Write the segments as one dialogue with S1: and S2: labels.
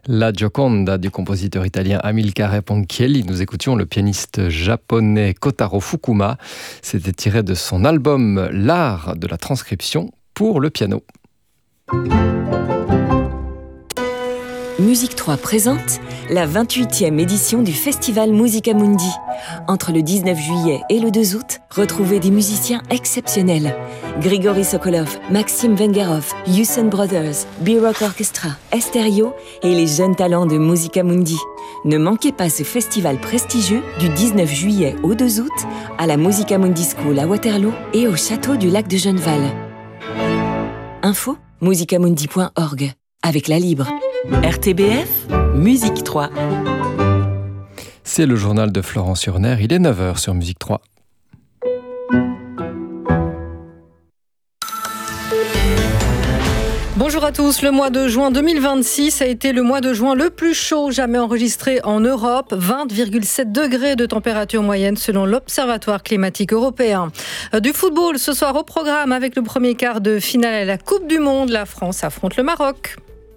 S1: La Gioconda du compositeur italien Amilcare Ponchielli. Nous écoutions le pianiste japonais Kotaro Fukuma. C'était tiré de son album L'art de la transcription pour le piano.
S2: Musique 3 présente la 28e édition du festival Musica Mundi. Entre le 19 juillet et le 2 août, retrouvez des musiciens exceptionnels. Grigory Sokolov, Maxim Vengerov, Houston Brothers, B-Rock Orchestra, Esterio et les jeunes talents de Musica Mundi. Ne manquez pas ce festival prestigieux du 19 juillet au 2 août à la Musica Mundi School à Waterloo et au château du lac de Genneval. Info musicamundi.org avec la Libre. RTBF, Musique 3.
S1: C'est le journal de Florence Urner, il est 9h sur Musique 3.
S3: Bonjour à tous, le mois de juin 2026 a été le mois de juin le plus chaud jamais enregistré en Europe, 20,7 degrés de température moyenne selon l'Observatoire climatique européen. Du football ce soir au programme avec le premier quart de finale à la Coupe du Monde, la France affronte le Maroc.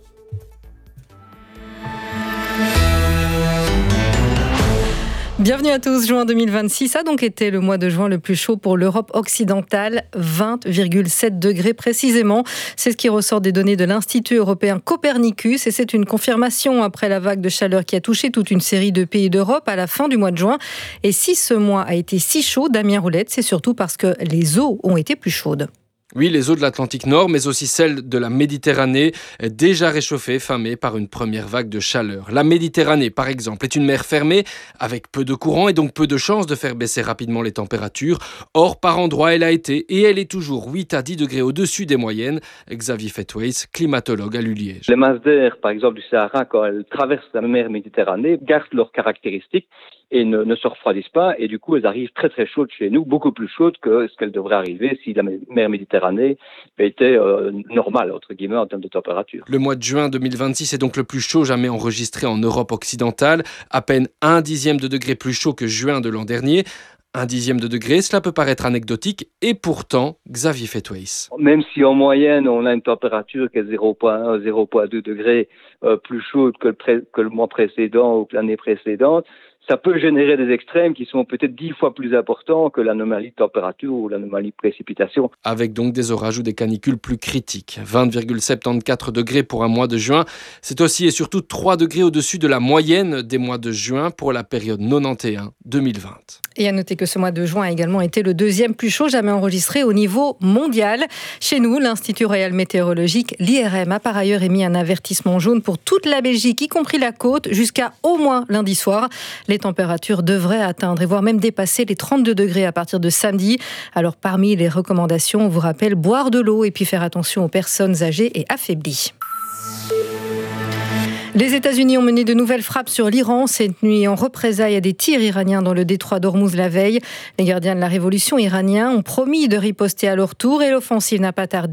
S3: Bienvenue à tous, juin 2026 a donc été le mois de juin le plus chaud pour l'Europe occidentale, 20,7 degrés précisément. C'est ce qui ressort des données de l'Institut européen Copernicus et c'est une confirmation après la vague de chaleur qui a touché toute une série de pays d'Europe à la fin du mois de juin. Et si ce mois a été si chaud, Damien Roulette, c'est surtout parce que les eaux ont été plus chaudes.
S4: Oui, les eaux de l'Atlantique Nord, mais aussi celles de la Méditerranée, déjà réchauffées fin mai par une première vague de chaleur. La Méditerranée, par exemple, est une mer fermée, avec peu de courant et donc peu de chances de faire baisser rapidement les températures. Or, par endroits, elle a été, et elle est toujours 8 à 10 degrés au-dessus des moyennes. Xavier Fettweis, climatologue à l'Uliège.
S5: Les masses d'air, par exemple, du Sahara, quand elles traversent la mer Méditerranée, gardent leurs caractéristiques et ne se refroidissent pas, et du coup elles arrivent très très chaudes chez nous, beaucoup plus chaudes que ce qu'elles devraient arriver si la mer Méditerranée était normale, entre guillemets, en termes de température.
S4: Le mois de juin 2026 est donc le plus chaud jamais enregistré en Europe occidentale, à peine 1/10 de degré plus chaud que juin de l'an dernier. 1/10 de degré, cela peut paraître anecdotique, et pourtant, Xavier Fettweis.
S5: Même si en moyenne, on a une température qui est 0,1, 0,2 degrés plus chaude que le mois précédent ou que l'année précédente, ça peut générer des extrêmes qui sont peut-être 10 fois plus importants que l'anomalie de température ou l'anomalie de précipitation.
S4: Avec donc des orages ou des canicules plus critiques. 20,74 degrés pour un mois de juin. C'est aussi et surtout 3 degrés au-dessus de la moyenne des mois de juin pour la période 91-2020.
S3: Et à noter que ce mois de juin a également été le deuxième plus chaud jamais enregistré au niveau mondial. Chez nous, l'Institut Royal Météorologique, l'IRM, a par ailleurs émis un avertissement jaune pour toute la Belgique, y compris la côte, jusqu'à au moins lundi soir. Les températures devraient atteindre et voire même dépasser les 32 degrés à partir de samedi. Alors parmi les recommandations, on vous rappelle boire de l'eau et puis faire attention aux personnes âgées et affaiblies. Les États-Unis ont mené de nouvelles frappes sur l'Iran cette nuit en représailles à des tirs iraniens dans le détroit d'Ormuz la veille. Les gardiens de la révolution iraniens ont promis de riposter à leur tour et l'offensive n'a pas tardé.